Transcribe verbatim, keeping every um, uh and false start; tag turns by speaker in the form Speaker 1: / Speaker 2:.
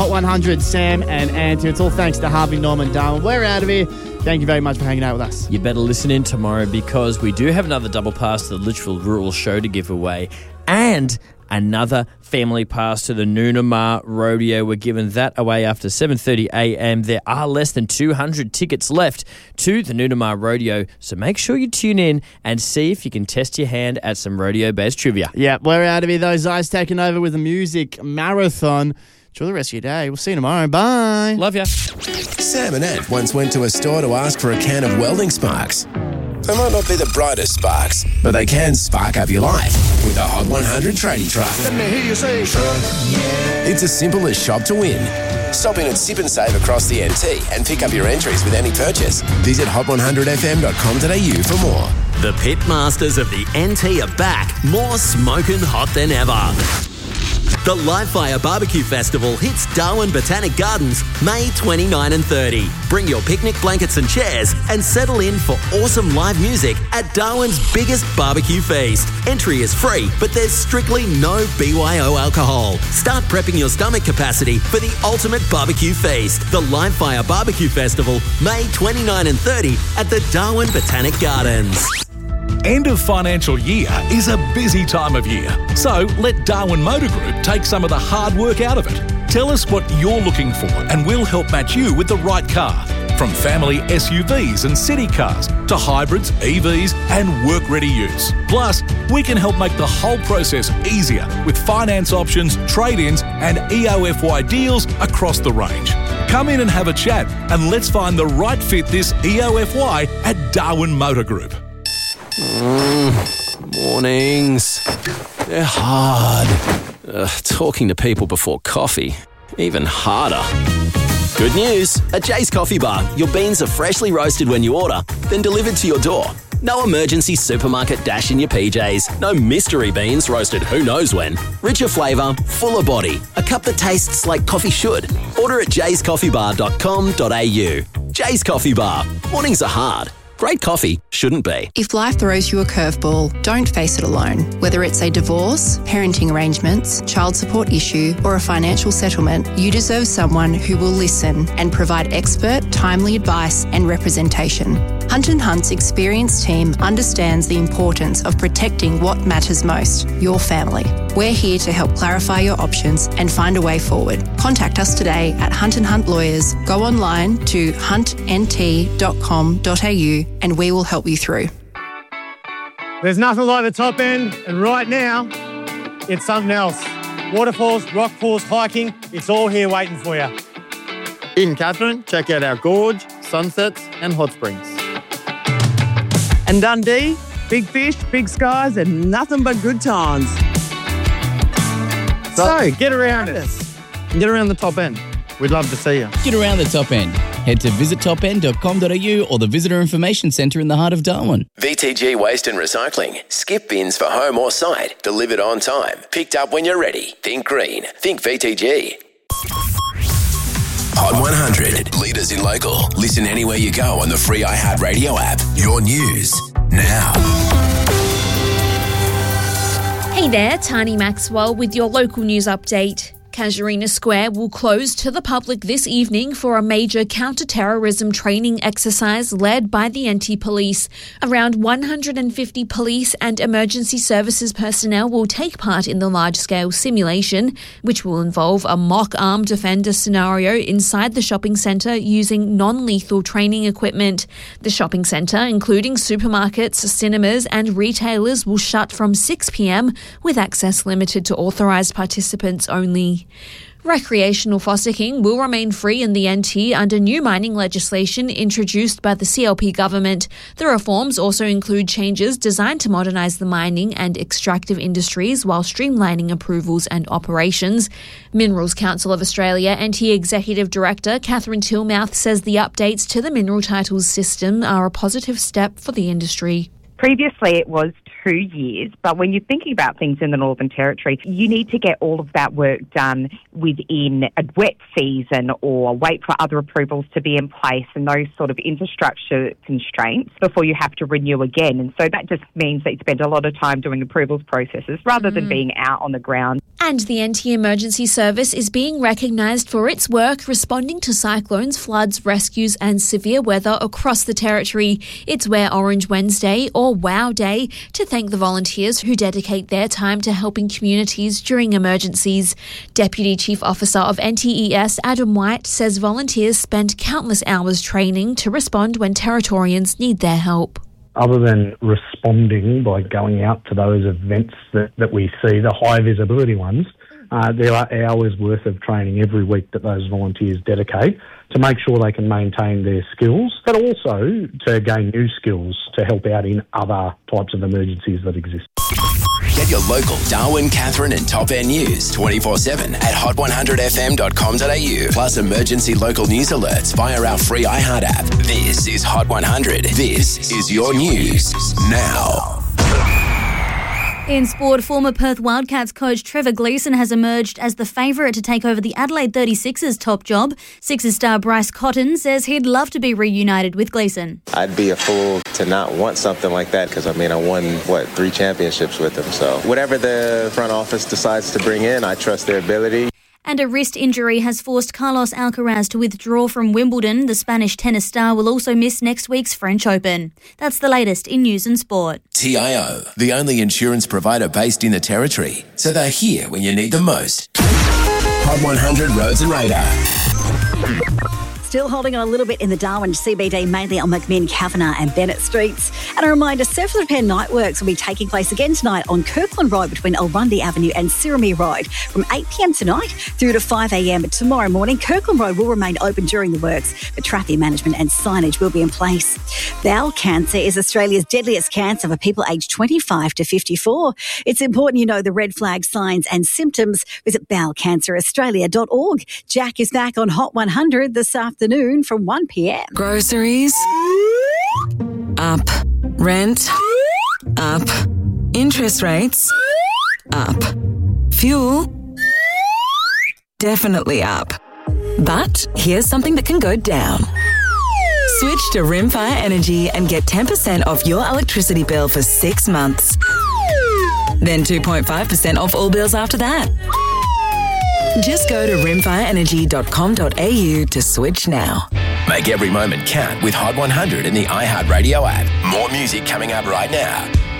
Speaker 1: Hot one hundred, Sam and Ant. It's all thanks to Harvey Norman Darwin. We're out of here. Thank you very much for hanging out with us.
Speaker 2: You better listen in tomorrow because we do have another double pass to the Litchfield Rural Show to give away and another family pass to the Noonamar Rodeo. We're giving that away after seven thirty a.m. There are less than two hundred tickets left to the Noonamar Rodeo, so make sure you tune in and see if you can test your hand at some rodeo-based trivia.
Speaker 1: Yeah, we're out of here. Those eyes taking over with the music marathon. Enjoy the rest of your day. We'll see you tomorrow. Bye.
Speaker 2: Love ya.
Speaker 3: Sam and Ant once went to a store to ask for a can of welding sparks. They might not be the brightest sparks, but they can spark up your life with a Hot one hundred tradie truck.
Speaker 4: Let me hear you say, truck, yeah.
Speaker 3: It's as simple as shop to win. Stop in at Sip and Save across the N T and pick up your entries with any purchase. Visit hot one hundred f m dot com dot a u for more.
Speaker 5: The Pitmasters of the N T are back, more smoking hot than ever. The Live Fire Barbecue Festival hits Darwin Botanic Gardens May twenty-ninth and thirtieth. Bring your picnic blankets and chairs and settle in for awesome live music at Darwin's biggest barbecue feast. Entry is free, but there's strictly no B Y O alcohol. Start prepping your stomach capacity for the ultimate barbecue feast. The Live Fire Barbecue Festival May twenty-ninth and thirtieth at the Darwin Botanic Gardens.
Speaker 6: End of financial year is a busy time of year, so let Darwin Motor Group take some of the hard work out of it. Tell us what you're looking for and we'll help match you with the right car. From family S U Vs and city cars to hybrids, E Vs and work-ready use. Plus, we can help make the whole process easier with finance options, trade-ins and E O F Y deals across the range. Come in and have a chat and let's find the right fit this E O F Y at Darwin Motor Group.
Speaker 5: Mm, mornings. They're hard. Uh, talking to people before coffee, even harder. Good news. At Jay's Coffee Bar, your beans are freshly roasted when you order, then delivered to your door. No emergency supermarket dash in your P Js. No mystery beans roasted who knows when. Richer flavour, fuller body. A cup that tastes like coffee should. Order at jays coffee bar dot com dot a u. Jay's Coffee Bar. Mornings are hard. Great coffee shouldn't be.
Speaker 7: If life throws you a curveball, don't face it alone. Whether it's a divorce, parenting arrangements, child support issue, or a financial settlement, you deserve someone who will listen and provide expert, timely advice and representation. Hunt and Hunt's experienced team understands the importance of protecting what matters most, your family. We're here to help clarify your options and find a way forward. Contact us today at Hunt and Hunt Lawyers. Go online to hunt n t dot com dot a u and we will help you through.
Speaker 8: There's nothing like the top end, and right now, it's something else. Waterfalls, rock pools, hiking, it's all here waiting for you.
Speaker 9: In Katherine, check out our gorge, sunsets and hot springs.
Speaker 10: And Dundee, big fish, big skies and nothing but good times.
Speaker 9: So, so get around us. Get around the top end. We'd love to see you.
Speaker 11: Get around the top end. Head to visit top end dot com dot a u or the Visitor Information Centre in the heart of Darwin.
Speaker 3: V T G Waste and Recycling. Skip bins for home or site. Delivered on time. Picked up when you're ready. Think green. Think V T G. Hot one hundred. Leaders in local. Listen anywhere you go on the free iHeartRadio app. Your news now.
Speaker 12: Hey there, Tani Maxwell with your local news update. Casuarina Square will close to the public this evening for a major counter-terrorism training exercise led by the N T Police. Around one hundred fifty police and emergency services personnel will take part in the large-scale simulation, which will involve a mock armed offender scenario inside the shopping centre using non-lethal training equipment. The shopping centre, including supermarkets, cinemas and retailers, will shut from six p m, with access limited to authorised participants only. Recreational fossicking will remain free in the N T under new mining legislation introduced by the C L P government. The reforms also include changes designed to modernise the mining and extractive industries while streamlining approvals and operations. Minerals Council of Australia N T Executive Director Catherine Tillmouth says the updates to the mineral titles system are a positive step for the industry.
Speaker 13: Previously, it was two years, but when you're thinking about things in the Northern Territory, you need to get all of that work done within a wet season or wait for other approvals to be in place and those sort of infrastructure constraints before you have to renew again. And so that just means that you spend a lot of time doing approvals processes rather than mm. being out on the ground.
Speaker 12: And the N T Emergency Service is being recognised for its work responding to cyclones, floods, rescues and severe weather across the territory. It's Wear Orange Wednesday, or WOW Day, to thank the volunteers who dedicate their time to helping communities during emergencies. Deputy Chief Officer of N T E S, Adam White, says volunteers spend countless hours training to respond when Territorians need their help.
Speaker 14: Other than responding by going out to those events that, that we see, the high visibility ones, uh, there are hours worth of training every week that those volunteers dedicate to make sure they can maintain their skills, but also to gain new skills to help out in other types of emergencies that exist.
Speaker 3: Get your local Darwin, Catherine and Top End news twenty-four seven at hot one hundred f m dot com dot a u. Plus emergency local news alerts via our free iHeart app. This is Hot one hundred. This is your news now.
Speaker 15: In sport, former Perth Wildcats coach Trevor Gleeson has emerged as the favourite to take over the Adelaide thirty-sixers top job. Sixers star Bryce Cotton says he'd love to be reunited with Gleeson.
Speaker 16: I'd be a fool to not want something like that because, I mean, I won, what, three championships with him. So whatever the front office decides to bring in, I trust their ability.
Speaker 15: And a wrist injury has forced Carlos Alcaraz to withdraw from Wimbledon. The Spanish tennis star will also miss next week's French Open. That's the latest in news and sport.
Speaker 3: T I O, the only insurance provider based in the Territory, so they're here when you need them most. Hot one hundred Roads and Radar.
Speaker 17: Still holding on a little bit in the Darwin C B D, mainly on McMinn, Kavanagh and Bennett Streets. And a reminder, surface repair night works will be taking place again tonight on Kirkland Road between Albundi Avenue and Sirramy Road from eight p m tonight through to five a m tomorrow morning. Kirkland Road will remain open during the works, but traffic management and signage will be in place. Bowel cancer is Australia's deadliest cancer for people aged twenty-five to fifty-four. It's important you know the red flag signs and symptoms. Visit bowel cancer australia dot org. Jack is back on Hot one hundred this afternoon from one p m.
Speaker 18: Groceries up, rent up, interest rates up, fuel definitely up. But here's something that can go down. Switch to Rimfire Energy and get ten percent off your electricity bill for six months. Then two point five percent off all bills after that. Just go to rimfire energy dot com dot a u to switch now.
Speaker 3: Make every moment count with Hot one hundred in the iHeartRadio app. More music coming up right now.